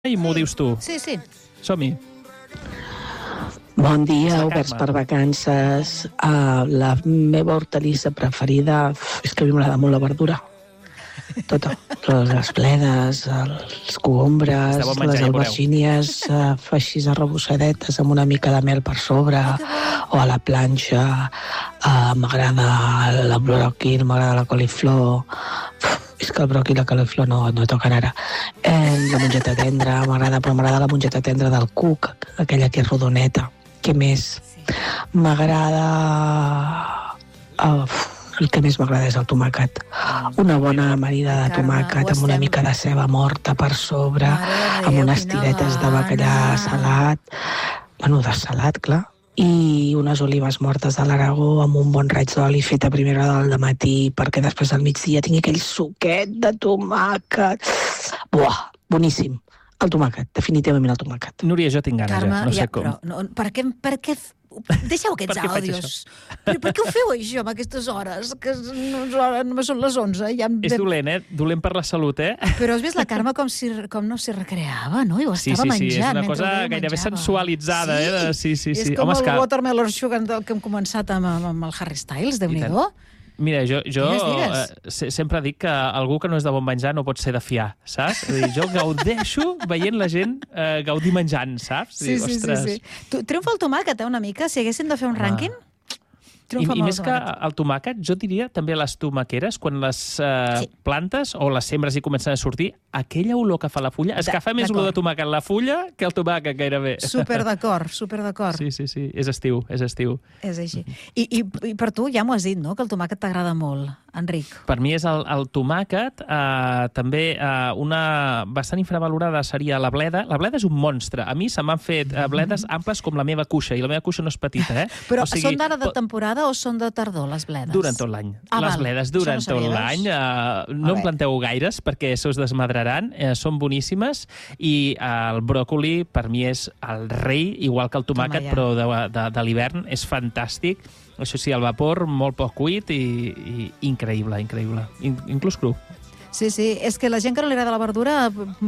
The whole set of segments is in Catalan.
i m'ho dius tu. Sí. Som-hi. Bon dia, oberts per vacances. La meva hortalissa preferida és que a mi m'agrada molt la verdura. Tota. Les bledes, els cogombres, les albergínies així arrebossadetes amb una mica de mel per sobre, o a la planxa. M'agrada el bròquil, m'agrada la coliflor. És que el bròquil i la coliflor no toquen ara. La mongeta tendra, però m'agrada la mongeta tendra del cuc, aquella que és rodoneta. Què més? M'agrada... El que més m'agrada és el tomàquet. Una bona amanida de tomàquet amb una mica de ceba morta per sobre, amb unes tiretes de bacallà salat. Bueno, de salat, clar. I unes olives mortes de l'Aragó amb un bon raig d'oli fet a primera hora del matí perquè després al migdia tingui aquell suquet de tomàquet. Buah, boníssim. El tomàquet, definitivament el tomàquet. Només jo tinc ganes, Carme, no sé com. Però, no, per què... Deixeu aquests àudios. Però per què ho feu això amb aquestes hores? Que només són les 11. És dolent, Dolent per la salut, Però has vist la Carme com no s'hi recreava, no? I ho estava menjant. Sí, és una cosa gairebé sensualitzada, Sí. És com el Watermelon Sugar del que hem començat amb el Harry Styles, Déu-n'hi-do. Mira, jo sempre dic que algú que no és de bon menjar no pot ser de fiar, saps? Jo gaudeixo veient la gent gaudir menjant, saps? Sí. Triomfa el tomàquet, una mica? Si haguéssim de fer un rànquing? I més que el tomàquet, jo diria també les tomaqueres, quan les plantes o les sembres hi comencen a sortir, aquella olor que fa la fulla, és que fa més olor de tomàquet la fulla que el tomàquet gairebé. Super d'acord. Sí, és estiu. És així. I per tu ja m'ho has dit, no?, que el tomàquet t'agrada molt, Enric. Per mi és el tomàquet, també una bastant infravalorada seria la bleda. La bleda és un monstre. A mi se m'han fet bledes amples com la meva cuixa, i la meva cuixa no és petita, Però són d'ara de temporada o són de tardor, les bledes? Duren tot l'any. Les bledes duren tot l'any. No en planteu gaires perquè se us desmadraran. Són boníssimes. I el bròcoli, per mi, és el rei, igual que el tomàquet, però de l'hivern. És fantàstic. Això sí, el vapor, molt poc cuit i increïble. Inclús cru. Sí, és que la gent que no li agrada la verdura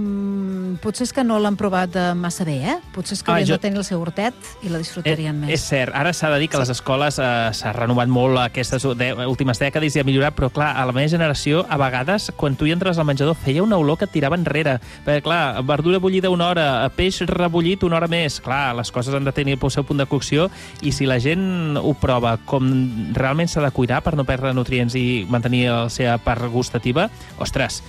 potser és que no l'han provat massa bé, Potser és que haurien de tenir el seu hortet i la disfrutarien més. És cert, ara s'ha de dir que les escoles s'ha renovat molt aquestes últimes dècades i ha millorat, però clar, a la meva generació, a vegades, quan tu hi entres al menjador, feia una olor que et tirava enrere. Perquè clar, verdura bullida una hora, peix rebullit una hora més. Clar, les coses han de tenir el seu punt de cocció i si la gent ho prova com realment s'ha de cuidar per no perdre nutrients i mantenir la seva part gustativa, ostres,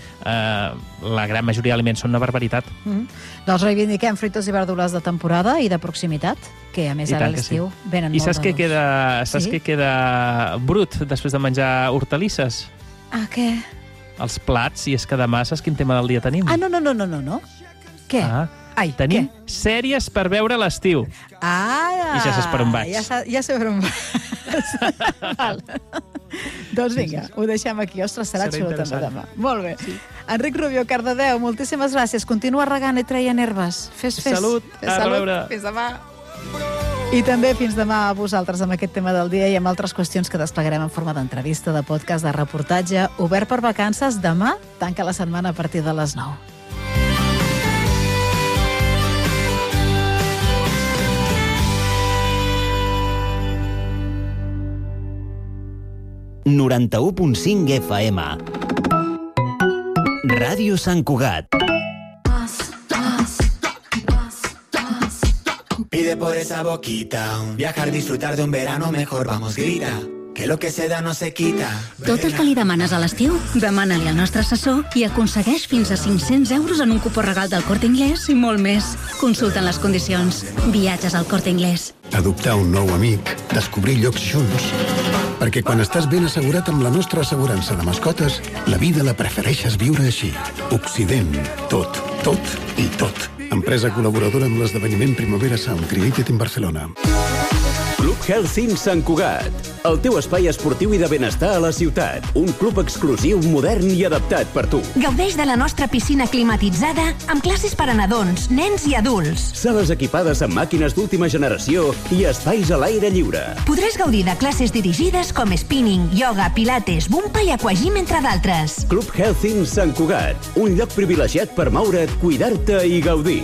la gran majoria d'aliments són una barbaritat. Doncs reivindiquem fruites i verdures de temporada i de proximitat, que a més ara a l'estiu venen molt de gust. I saps què queda brut després de menjar hortalisses? Què? Els plats, i és que demà saps quin tema del dia tenim? No. Què? Tenim sèries per veure a l'estiu. I ja saps per on vaig. Ja sé per on vaig. Doncs vinga, ho deixem aquí. Ostres, serà xulo també demà. Molt bé. Enric Rubio, Cardedeu, moltíssimes gràcies. Continua regant i traient herbes. Fes. Salut. A reveure. Fins demà. I també fins demà a vosaltres amb aquest tema del dia i amb altres qüestions que desplegarem en forma d'entrevista, de podcast, de reportatge. Obert per vacances, demà tanca la setmana a partir de les 9. FM. Ràdio Sant Cugat. Pide por esa boquita, viajar, disfrutar de un verano mejor, vamos, grita, que lo que se da no se quita. Tot el que li demanes a l'estiu, demana-li al nostre assessor i aconsegueix fins a 500 euros en un cupó regal del Corte Inglés i molt més. Consulten les condicions. Viatges al Corte Inglés. Adoptar un nou amic, descobrir llocs junts. Perquè quan estàs ben assegurat amb la nostra assegurança de mascotes, la vida la prefereixes viure així. Occident. Tot i tot. Empresa col·laboradora amb l'esdeveniment Primavera Sound Created in Barcelona. Club Healthy Sant Cugat. El teu espai esportiu i de benestar a la ciutat. Un club exclusiu, modern i adaptat per tu. Gaudeix de la nostra piscina climatitzada amb classes per a nadons, nens i adults. Sales equipades amb màquines d'última generació i espais a l'aire lliure. Podràs gaudir de classes dirigides com spinning, yoga, pilates, bumpa i aquagym, entre d'altres. Club Healthy Sant Cugat. Un lloc privilegiat per moure't, cuidar-te i gaudir.